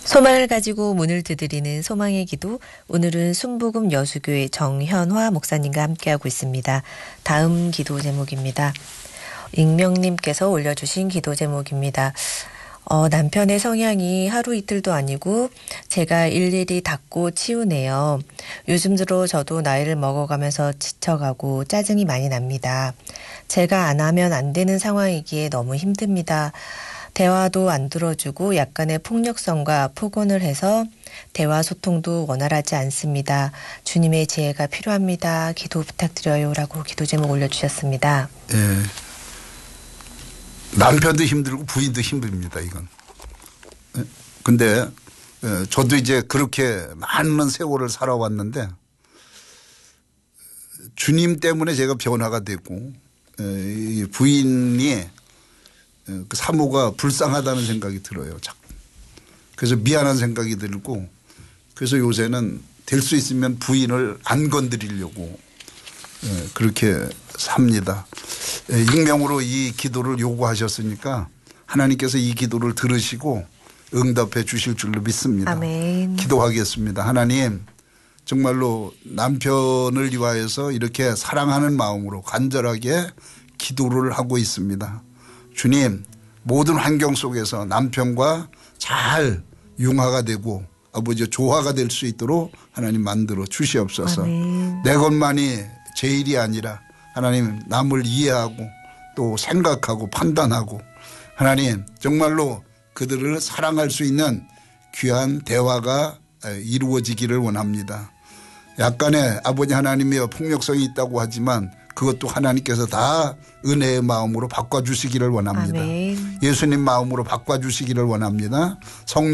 소망을 가지고 문을 두드리는 소망의 기도, 오늘은 순복음 여수교회 정현화 목사님과 함께하고 있습니다. 다음 기도 제목입니다. 익명님께서 올려주신 기도 제목입니다. 남편의 성향이 하루 이틀도 아니고 제가 일일이 닦고 치우네요. 요즘 들어 저도 나이를 먹어가면서 지쳐가고 짜증이 많이 납니다. 제가 안 하면 안 되는 상황이기에 너무 힘듭니다. 대화도 안 들어주고 약간의 폭력성과 폭언을 해서 대화 소통도 원활하지 않습니다. 주님의 지혜가 필요합니다. 기도 부탁드려요. 라고 기도 제목 올려주셨습니다. 예. 남편도 힘들고 부인도 힘듭니다. 이건. 근데 저도 이제 그렇게 많은 세월을 살아왔는데 주님 때문에 제가 변화가 됐고 부인이 그 사모가 불쌍하다는 생각이 들어요. 자꾸. 그래서 미안한 생각이 들고 그래서 요새는 될 수 있으면 부인을 안 건드리려고 그렇게 삽니다. 익명으로 이 기도를 요구하셨으니까 하나님께서 이 기도를 들으시고 응답해 주실 줄로 믿습니다. 아멘. 기도하겠습니다. 하나님 정말로 남편을 위하여서 이렇게 사랑하는 마음으로 간절하게 기도를 하고 있습니다. 주님 모든 환경 속에서 남편과 잘 융화가 되고 아버지 조화가 될 수 있도록 하나님 만들어 주시옵소서. 아멘. 내 것만이 제 일이 아니라 하나님 남을 이해하고 또 생각하고 판단하고 하나님 정말로 그들을 사랑할 수 있는 귀한 대화가 이루어지기를 원합니다. 약간의 아버지 하나님의 폭력성이 있다고 하지만 그것도 하나님께서 다 은혜의 마음으로 바꿔주시기를 원합니다. 아멘. 예수님 마음으로 바꿔주시기를 원합니다. 성령